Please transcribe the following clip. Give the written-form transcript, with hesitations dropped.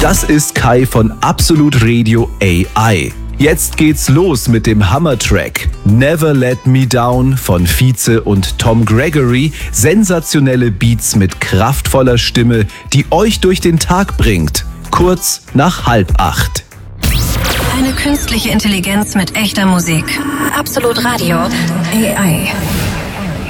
Das ist Kai von Absolut Radio AI. Jetzt geht's los mit dem Hammer-Track Never Let Me Down von Vize und Tom Gregory. Sensationelle Beats mit kraftvoller Stimme, die euch durch den Tag bringt. Kurz nach 7:30. Eine künstliche Intelligenz mit echter Musik. Absolut Radio AI.